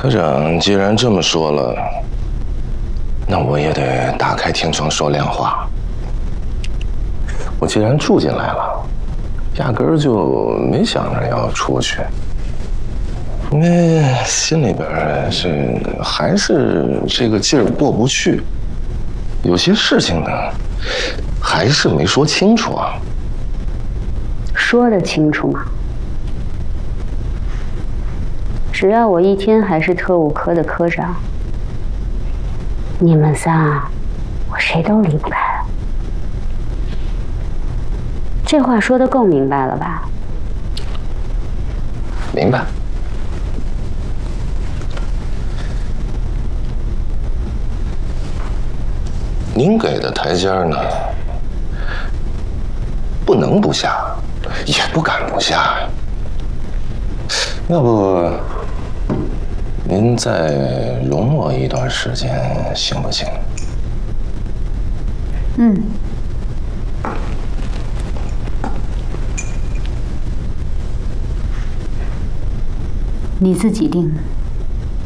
科长既然这么说了，那我也得打开天窗说亮话。我既然住进来了，压根儿就没想着要出去，因为心里边还是这个劲儿过不去，有些事情呢，还是没说清楚啊。 说得清楚吗？只要我一天还是特务科的科长，你们仨，我谁都离不开。这话说得够明白了吧？ 明白。您给的台阶呢，不能不下，也不敢不下呀。要不，您再容我一段时间，行不行？ 嗯。你自己定。